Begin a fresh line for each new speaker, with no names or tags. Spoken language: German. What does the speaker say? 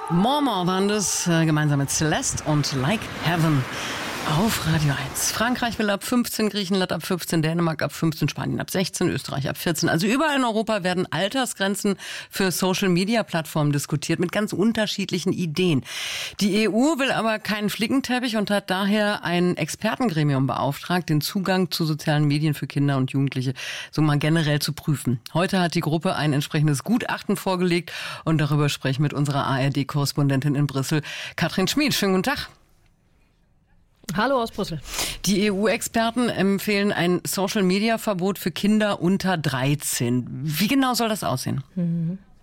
More waren das, gemeinsam mit Celeste und Like Heaven auf Radio 1. Frankreich will ab 15, Griechenland ab 15, Dänemark ab 15, Spanien ab 16, Österreich ab 14. Also überall in Europa werden Altersgrenzen für Social-Media-Plattformen diskutiert mit ganz unterschiedlichen Ideen. Die EU will aber keinen Flickenteppich und hat daher ein Expertengremium beauftragt, den Zugang zu sozialen Medien für Kinder und Jugendliche so mal generell zu prüfen. Heute hat die Gruppe ein entsprechendes Gutachten vorgelegt und darüber spreche ich mit unserer ARD-Korrespondentin in Brüssel, Katrin Schmid. Schönen guten Tag.
Hallo aus Brüssel.
Die EU-Experten empfehlen ein Social-Media-Verbot für Kinder unter 13. Wie genau soll das aussehen?